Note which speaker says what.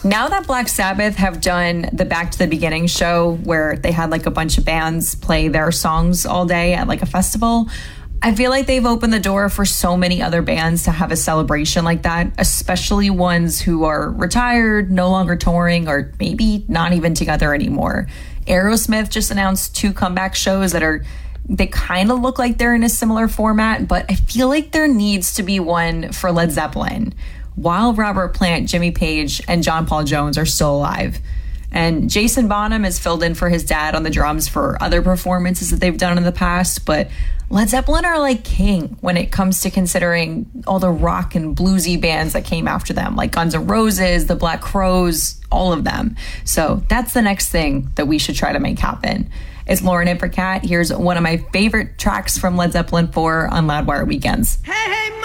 Speaker 1: Now that Black Sabbath have done the Back to the Beginning show where they had like a bunch of bands play their songs all day at like a festival, I feel like they've opened the door for so many other bands to have a celebration like that, especially ones who are retired, no longer touring, or maybe not even together anymore. Aerosmith just announced 2 comeback shows they kind of look like they're in a similar format, but I feel like there needs to be one for Led Zeppelin while Robert Plant, Jimmy Page, and John Paul Jones are still alive. And Jason Bonham has filled in for his dad on the drums for other performances that they've done in the past, but Led Zeppelin are like king when it comes to considering all the rock and bluesy bands that came after them, like Guns N' Roses, the Black Crowes, all of them. So that's the next thing that we should try to make happen. It's Lauren Invercat. Here's one of my favorite tracks from Led Zeppelin 4 on Loudwire Weekends.
Speaker 2: Hey, hey,